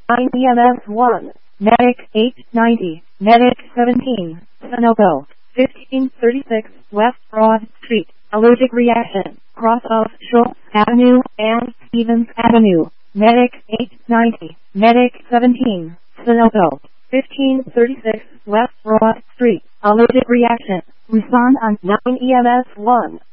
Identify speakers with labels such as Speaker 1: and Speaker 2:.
Speaker 1: 9 EMS 1, Medic 890, Medic 17, Sunoco, 1536 West Broad Street, allergic reaction, cross of Schultz Avenue and Stevens Avenue, Medic 890, Medic 17, Sunoco, 1536 West Broad Street, allergic reaction, respond on 9 EMS 1.